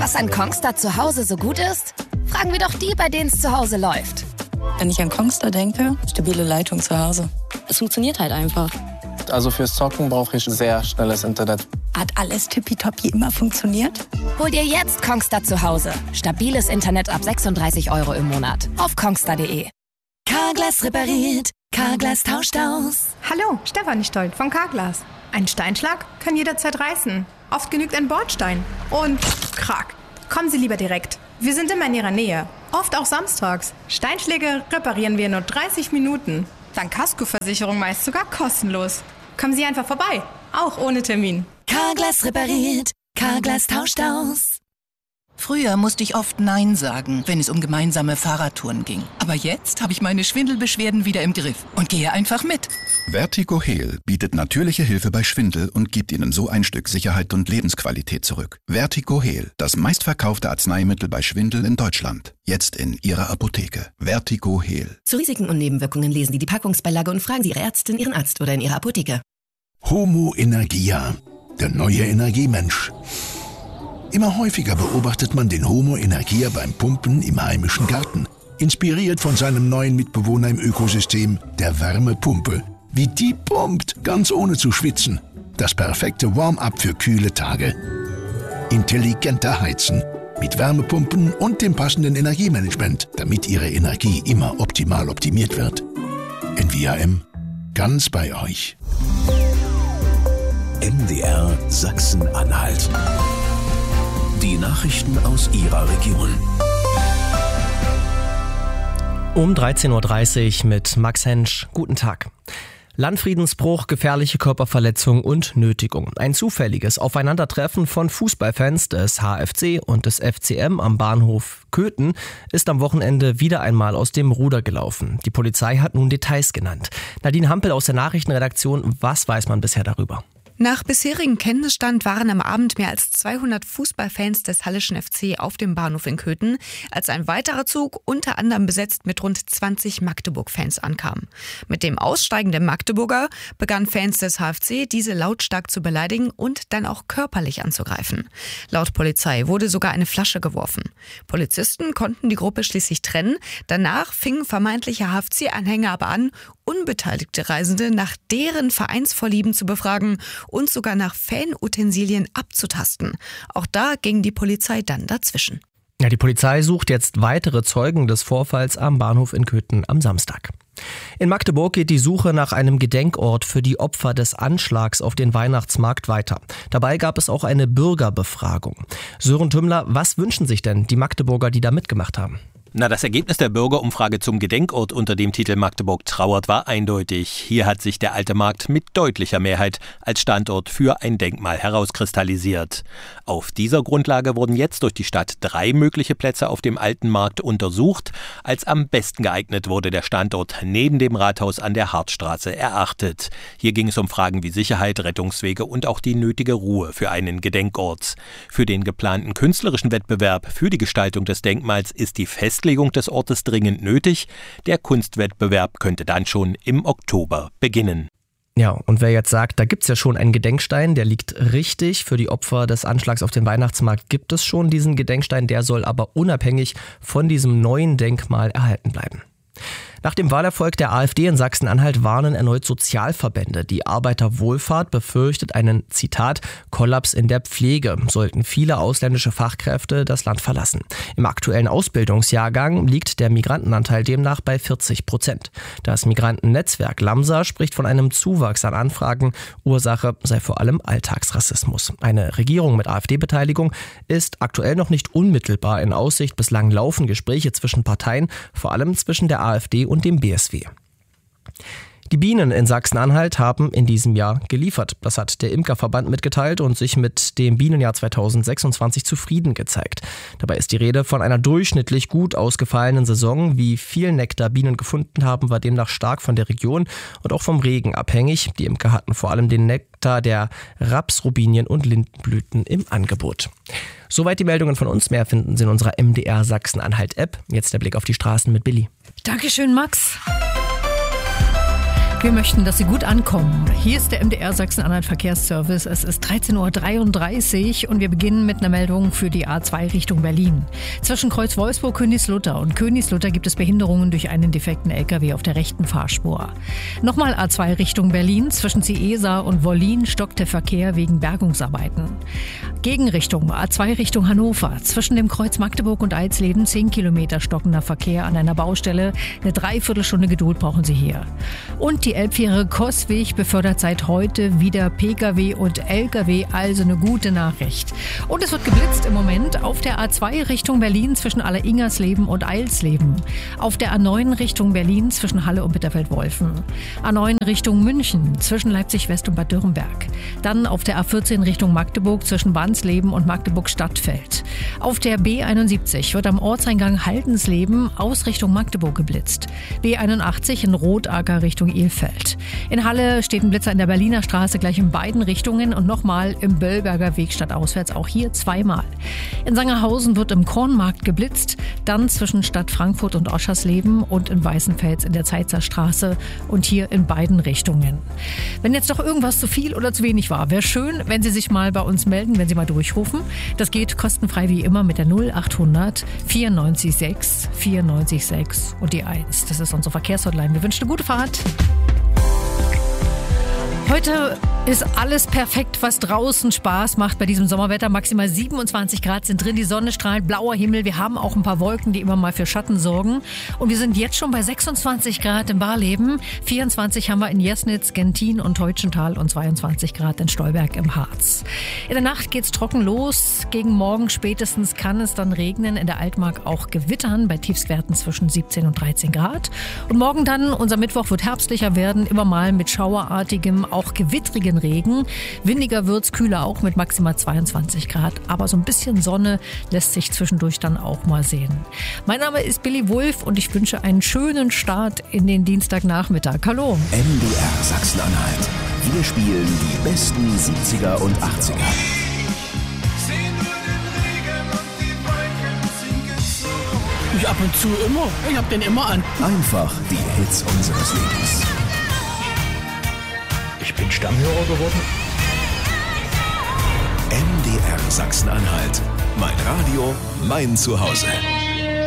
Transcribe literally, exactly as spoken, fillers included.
Was an Kongstar zu Hause so gut ist? Fragen wir doch die, bei denen es zu Hause läuft. Wenn ich an Kongstar denke, stabile Leitung zu Hause. Es funktioniert halt einfach. Also fürs Zocken brauche ich sehr schnelles Internet. Hat alles tippitoppi immer funktioniert? Hol dir jetzt Kongstar zu Hause. Stabiles Internet ab sechsunddreißig Euro im Monat. Auf kongstar punkt de. Carglass repariert. Carglass tauscht aus. Hallo, Stefanie Stolt von Carglass. Ein Steinschlag kann jederzeit reißen. Oft genügt ein Bordstein. Und krack. Kommen Sie lieber direkt. Wir sind immer in Ihrer Nähe. Oft auch samstags. Steinschläge reparieren wir in nur dreißig Minuten. Dank Kaskoversicherung meist sogar kostenlos. Kommen Sie einfach vorbei. Auch ohne Termin. Carglass repariert. Carglass tauscht aus. Früher musste ich oft Nein sagen, wenn es um gemeinsame Fahrradtouren ging. Aber jetzt habe ich meine Schwindelbeschwerden wieder im Griff und gehe einfach mit. Vertigo Heal bietet natürliche Hilfe bei Schwindel und gibt Ihnen so ein Stück Sicherheit und Lebensqualität zurück. Vertigo Heal, das meistverkaufte Arzneimittel bei Schwindel in Deutschland. Jetzt in Ihrer Apotheke. Vertigo Heal. Zu Risiken und Nebenwirkungen lesen Sie die Packungsbeilage und fragen Sie Ihre Ärztin, Ihren Arzt oder in Ihrer Apotheke. Homo Energia, der neue Energiemensch. Immer häufiger beobachtet man den Homo Energia beim Pumpen im heimischen Garten. Inspiriert von seinem neuen Mitbewohner im Ökosystem, der Wärmepumpe. Wie die pumpt, ganz ohne zu schwitzen. Das perfekte Warm-up für kühle Tage. Intelligenter Heizen. Mit Wärmepumpen und dem passenden Energiemanagement, damit Ihre Energie immer optimal optimiert wird. N V A M. Ganz bei euch. M D R Sachsen-Anhalt. Die Nachrichten aus Ihrer Region. Um dreizehn Uhr dreißig mit Max Hensch. Guten Tag. Landfriedensbruch, gefährliche Körperverletzung und Nötigung. Ein zufälliges Aufeinandertreffen von Fußballfans des H F C und des F C M am Bahnhof Köthen ist am Wochenende wieder einmal aus dem Ruder gelaufen. Die Polizei hat nun Details genannt. Nadine Hampel aus der Nachrichtenredaktion, was weiß man bisher darüber? Nach bisherigem Kenntnisstand waren am Abend mehr als zweihundert Fußballfans des Halleschen F C auf dem Bahnhof in Köthen, als ein weiterer Zug, unter anderem besetzt mit rund zwanzig Magdeburg-Fans, ankam. Mit dem Aussteigen der Magdeburger begannen Fans des H F C, diese lautstark zu beleidigen und dann auch körperlich anzugreifen. Laut Polizei wurde sogar eine Flasche geworfen. Polizisten konnten die Gruppe schließlich trennen. Danach fingen vermeintliche H F C-Anhänger aber an, unbeteiligte Reisende nach deren Vereinsvorlieben zu befragen und sogar nach Fanutensilien abzutasten. Auch da ging die Polizei dann dazwischen. Ja, die Polizei sucht jetzt weitere Zeugen des Vorfalls am Bahnhof in Köthen am Samstag. In Magdeburg geht die Suche nach einem Gedenkort für die Opfer des Anschlags auf den Weihnachtsmarkt weiter. Dabei gab es auch eine Bürgerbefragung. Sören Tümmler, was wünschen sich denn die Magdeburger, die da mitgemacht haben? Na, das Ergebnis der Bürgerumfrage zum Gedenkort unter dem Titel Magdeburg trauert war eindeutig. Hier hat sich der alte Markt mit deutlicher Mehrheit als Standort für ein Denkmal herauskristallisiert. Auf dieser Grundlage wurden jetzt durch die Stadt drei mögliche Plätze auf dem alten Markt untersucht. Als am besten geeignet wurde der Standort neben dem Rathaus an der Hartstraße erachtet. Hier ging es um Fragen wie Sicherheit, Rettungswege und auch die nötige Ruhe für einen Gedenkort. Für den geplanten künstlerischen Wettbewerb für die Gestaltung des Denkmals ist die Fest Festlegung des Ortes dringend nötig. Der Kunstwettbewerb könnte dann schon im Oktober beginnen. Ja, und wer jetzt sagt, da gibt's ja schon einen Gedenkstein, der liegt richtig. Für die Opfer des Anschlags auf den Weihnachtsmarkt gibt es schon diesen Gedenkstein, der soll aber unabhängig von diesem neuen Denkmal erhalten bleiben. Nach dem Wahlerfolg der AfD in Sachsen-Anhalt warnen erneut Sozialverbände. Die Arbeiterwohlfahrt befürchtet einen, Zitat, Kollaps in der Pflege, sollten viele ausländische Fachkräfte das Land verlassen. Im aktuellen Ausbildungsjahrgang liegt der Migrantenanteil demnach bei vierzig Prozent. Das Migrantennetzwerk Lamsa spricht von einem Zuwachs an Anfragen. Ursache sei vor allem Alltagsrassismus. Eine Regierung mit AfD-Beteiligung ist aktuell noch nicht unmittelbar in Aussicht. Bislang laufen Gespräche zwischen Parteien, vor allem zwischen der AfD und dem B S W. Die Bienen in Sachsen-Anhalt haben in diesem Jahr geliefert. Das hat der Imkerverband mitgeteilt und sich mit dem Bienenjahr zweitausendsechsundzwanzig zufrieden gezeigt. Dabei ist die Rede von einer durchschnittlich gut ausgefallenen Saison. Wie viel Nektar Bienen gefunden haben, war demnach stark von der Region und auch vom Regen abhängig. Die Imker hatten vor allem den Nektar der Raps-, Robinien- und Lindenblüten im Angebot. Soweit die Meldungen von uns. Mehr finden Sie in unserer M D R Sachsen-Anhalt-App. Jetzt der Blick auf die Straßen mit Billy. Dankeschön, Max. Wir möchten, dass Sie gut ankommen. Hier ist der M D R Sachsen-Anhalt Verkehrsservice. Es ist dreizehn Uhr dreiunddreißig und wir beginnen mit einer Meldung für die A zwei Richtung Berlin. Zwischen Kreuz Wolfsburg, Königslutter und Königslutter gibt es Behinderungen durch einen defekten L K W auf der rechten Fahrspur. Nochmal A zwei Richtung Berlin. Zwischen Ciesa und Wollin stockt der Verkehr wegen Bergungsarbeiten. Gegenrichtung A zwei Richtung Hannover. Zwischen dem Kreuz Magdeburg und Alsleben zehn Kilometer stockender Verkehr an einer Baustelle. Eine Dreiviertelstunde Geduld brauchen Sie hier. Und die Elbfähre Coswig befördert seit heute wieder Pkw und L K W, also eine gute Nachricht. Und es wird geblitzt im Moment auf der A zwei Richtung Berlin zwischen Alleringersleben und Eilsleben. Auf der A neun Richtung Berlin zwischen Halle und Bitterfeld-Wolfen. A neun Richtung München zwischen Leipzig West und Bad Dürrenberg. Dann auf der A vierzehn Richtung Magdeburg zwischen Wansleben und Magdeburg-Stadtfeld. Auf der B einundsiebzig wird am Ortseingang Haldensleben aus Richtung Magdeburg geblitzt. B einundachtzig in Rotacker Richtung Ilfeld. In Halle steht ein Blitzer in der Berliner Straße gleich in beiden Richtungen und nochmal im Böllberger Weg stadtauswärts, auch hier zweimal. In Sangerhausen wird im Kornmarkt geblitzt, dann zwischen Stadt Frankfurt und Oschersleben und in Weißenfels in der Zeitzer Straße und hier in beiden Richtungen. Wenn jetzt doch irgendwas zu viel oder zu wenig war, wäre schön, wenn Sie sich mal bei uns melden, wenn Sie mal durchrufen. Das geht kostenfrei wie immer mit der null achthundert vierundneunzig sechs vierundneunzig sechs und die eins. Das ist unsere Verkehrshotline. Wir wünschen eine gute Fahrt. Heute ist alles perfekt, was draußen Spaß macht bei diesem Sommerwetter. Maximal siebenundzwanzig Grad sind drin, die Sonne strahlt, blauer Himmel. Wir haben auch ein paar Wolken, die immer mal für Schatten sorgen. Und wir sind jetzt schon bei sechsundzwanzig Grad in Barleben. vierundzwanzig haben wir in Jesnitz, Gentin und Teutschenthal und zweiundzwanzig Grad in Stolberg im Harz. In der Nacht geht's trocken los. Gegen morgen spätestens kann es dann regnen. In der Altmark auch gewittern bei Tiefstwerten zwischen siebzehn und dreizehn Grad. Und morgen dann, unser Mittwoch wird herbstlicher werden, immer mal mit schauerartigem, auch gewittrigen Regen. Windiger wird's, kühler auch mit maximal zweiundzwanzig Grad. Aber so ein bisschen Sonne lässt sich zwischendurch dann auch mal sehen. Mein Name ist Billy Wulff und ich wünsche einen schönen Start in den Dienstagnachmittag. Hallo. M D R Sachsen-Anhalt. Wir spielen die besten siebziger und achtziger. Ich ab und zu immer. Ich hab den immer an. Einfach die Hits unseres Lebens. Ich bin Stammhörer geworden. M D R Sachsen-Anhalt. Mein Radio, mein Zuhause.